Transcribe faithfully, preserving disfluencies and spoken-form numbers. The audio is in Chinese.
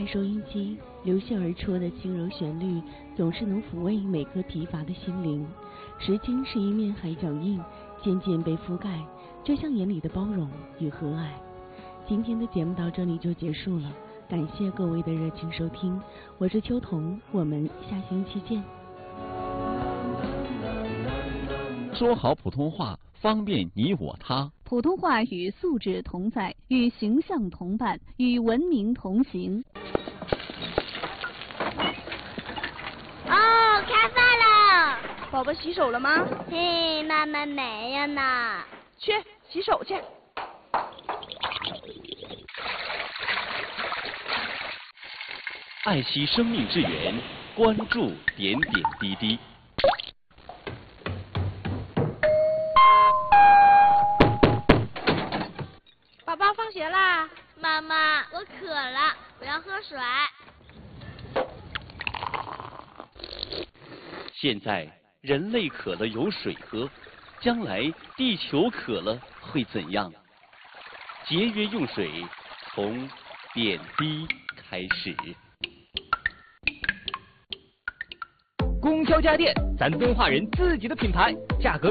收音机，流泻而出的轻柔旋律总是能抚慰每颗疲乏的心灵。时间是一面海脚印，渐渐被覆盖，就像眼里的包容与和蔼。今天的节目到这里就结束了，感谢各位的热情收听，我是秋彤，我们下星期见。 说好普通话，方便你我他。 普通话与素质同在，与形象同伴，与文明同行。 哦，开饭了！ 宝宝洗手了吗？ 嘿，妈妈没有呢。 去洗手去。 爱惜生命之源，关注点点滴滴。 宝宝放学啦！ 妈妈，我渴了，我要喝水。 现在人类渴了有水喝，将来地球渴了会怎样？节约用水，从点滴开始。 供销家电，咱敦化人自己的品牌，价格